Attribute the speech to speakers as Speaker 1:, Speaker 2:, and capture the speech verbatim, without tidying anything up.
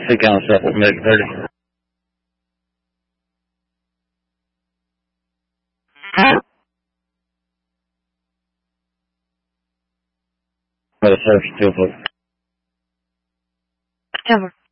Speaker 1: Take on separate, make thirty. For the first two foot.
Speaker 2: Over.